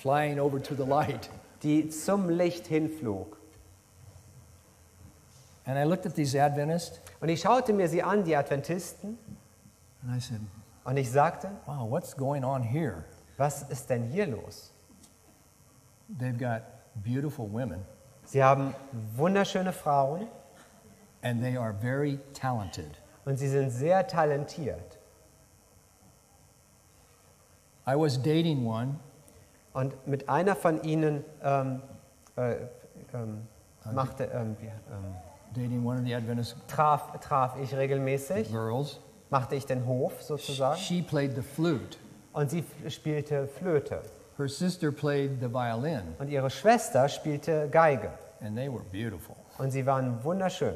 flying over to the light. die zum Licht hinflog. And I looked at these Adventists, Und ich schaute mir sie an, die Adventisten, and I said, und ich sagte, wow, what's going on here? was ist denn hier los? They've got beautiful women, Sie haben wunderschöne Frauen and they are very talented. und sie sind sehr talentiert. I was dating one, Und mit einer von ihnen dating one of the Adventist traf ich regelmäßig, girls. machte ich den Hof sozusagen, She played the flute. und sie spielte Flöte. Her sister played the violin, Und ihre Schwester spielte Geige. and they were beautiful. Und sie waren wunderschön.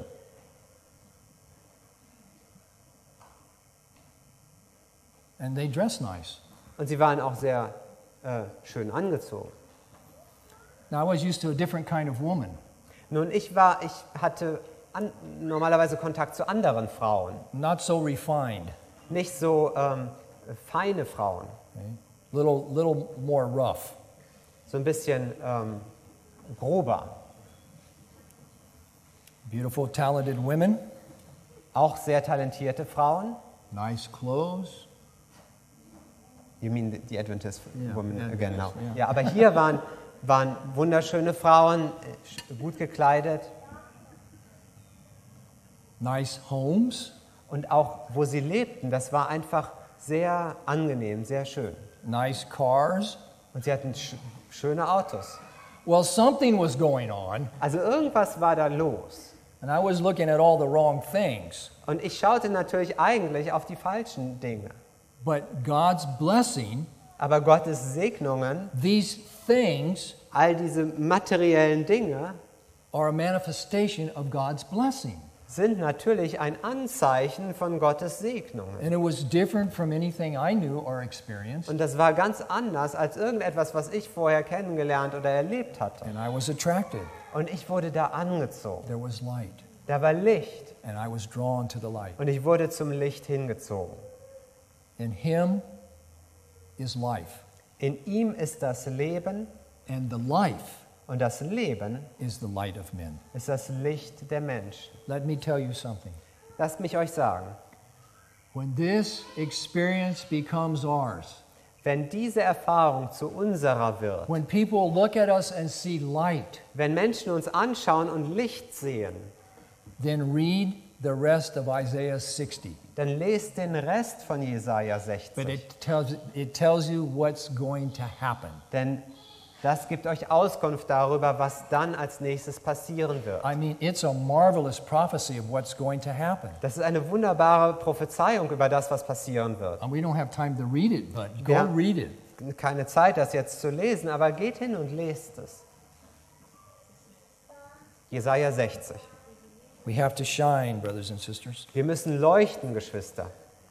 And they dressed nice. Und sie waren auch sehr schön angezogen. Now, I was used to a different kind of woman. Nun, ich hatte normalerweise Kontakt zu anderen Frauen. Not so refined, Nicht so feine Frauen. okay? Little more rough. So ein bisschen grober. Beautiful, talented women, Auch sehr talentierte Frauen. nice clothes. You mean the Adventist Yeah, women Adventist, again now. yeah. Ja, aber hier waren wunderschöne Frauen, gut gekleidet. Nice homes, Und auch, wo sie lebten, das war einfach sehr angenehm, sehr schön. nice cars. Und sie hatten schöne Autos. Well, something was going on, Also irgendwas war da los. and I was looking at all the wrong things. Und ich schaute natürlich eigentlich auf die falschen Dinge. But God's blessing, Aber Gottes Segnungen, these things all diese materiellen Dinge, are a manifestation of God's blessing. sind natürlich ein Anzeichen von Gottes Segnungen. And it was different from anything I knew or experienced. Und das war ganz anders als irgendetwas, was ich vorher kennengelernt oder erlebt hatte. And I was attracted. Und ich wurde da angezogen. There was light, Da war Licht. and I was drawn to the light. Und ich wurde zum Licht hingezogen. In Him is life, In ihm ist das Leben, and the life und das Leben is the light of men. ist das Licht der Menschen. Let me tell you something. Lasst mich euch sagen, When this experience becomes ours, wenn diese Erfahrung zu unserer wird, when people look at us and see light, wenn Menschen uns anschauen und Licht sehen, then read the rest of Isaiah 60. dann lest den Rest von Jesaja But 60. it tells you what's going to happen. Denn das gibt euch Auskunft darüber, was dann als nächstes passieren wird. I mean, it's a marvelous prophecy of what's going to happen. Das ist eine wunderbare Prophezeiung über das, was passieren wird. And we don't have time to read it, but go Ja. read it. Keine Zeit, das jetzt zu lesen, aber geht hin und lest es. Jesaja 60. We have to shine, brothers and sisters. Wir müssen leuchten, Geschwister.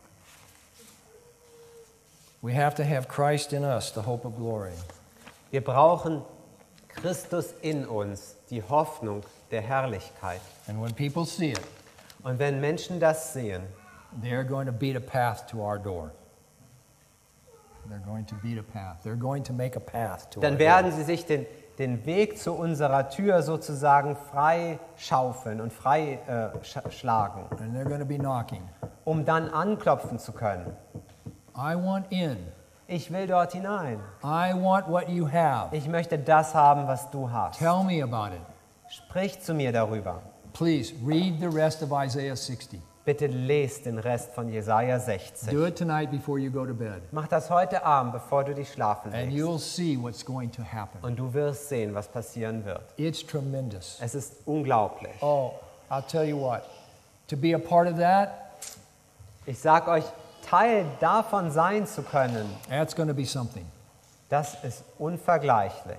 We have to have Christ in us, the hope of glory. Wir brauchen Christus in uns, die Hoffnung der Herrlichkeit. And when people see it, Und wenn Menschen das sehen, they're going to beat a path to our door. They're going to beat a path. They're going to make a path to our dann door. werden sie sich den Weg zu unserer Tür sozusagen frei schaufeln und frei schlagen, And they're going to be knocking. um dann anklopfen zu können. I want in. Ich will dort hinein. I want what you have. Ich möchte das haben, was du hast. Tell me about it. Sprich zu mir darüber. Please read the rest of Isaiah 60. Bitte lest den Rest von Jesaja 60. Do it tonight before you go to bed. Mach das heute Abend, bevor du dich schlafen And legst. you'll see what's going to happen. Und du wirst sehen, was passieren wird. It's tremendous. Es ist unglaublich. Oh, I'll tell you what. To be a part of that, Ich sag euch, Teil davon sein zu können, that's going to be something. das ist unvergleichlich.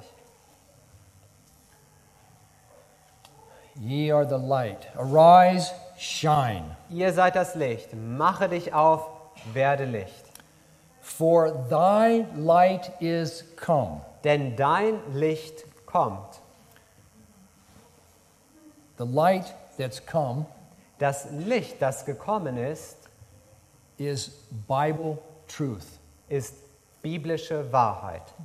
Ye are the light. Arise, shine. Ihr seid das Licht. Mache dich auf, werde Licht. For thy light is come. Denn dein Licht kommt. The light that's come Das Licht, das gekommen is Bible truth. ist biblische Wahrheit.